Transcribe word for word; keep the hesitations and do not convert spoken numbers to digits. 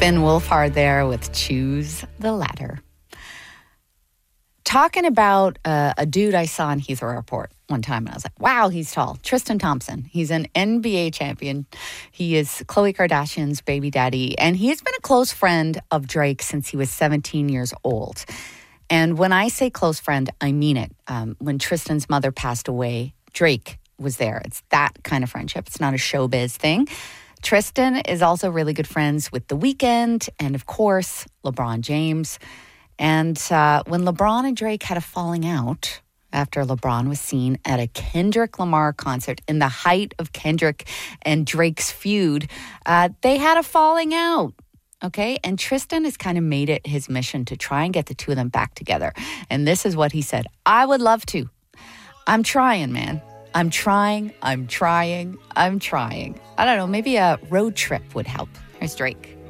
Finn Wolfhard there with Choose the Latter. Talking about uh, a dude I saw in Heathrow Airport one time, and I was like, wow, he's tall. Tristan Thompson. He's an N B A champion. He is Khloe Kardashian's baby daddy, and he has been a close friend of Drake since he was seventeen years old. And when I say close friend, I mean it. Um, when Tristan's mother passed away, Drake was there. It's that kind of friendship. It's not a showbiz thing. Tristan is also really good friends with The Weeknd and, of course, LeBron James. And uh, when LeBron and Drake had a falling out after LeBron was seen at a Kendrick Lamar concert in the height of Kendrick and Drake's feud, uh, they had a falling out. Okay, and Tristan has kind of made it his mission to try and get the two of them back together. And this is what he said. I would love to. I'm trying, man. I'm trying, I'm trying, I'm trying. I don't know, maybe a road trip would help. Here's Drake.